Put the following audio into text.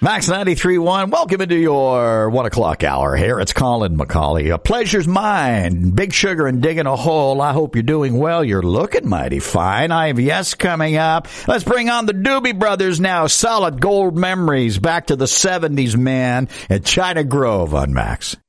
Max 93.1, welcome into your 1 o'clock hour here. It's Colin McCauley. A pleasure's mine. Big Sugar and Digging a Hole. I hope you're doing well. You're looking mighty fine. IVS coming up. Let's bring on the Doobie Brothers now. Solid gold memories back to the 70s, man, at China Grove on Max.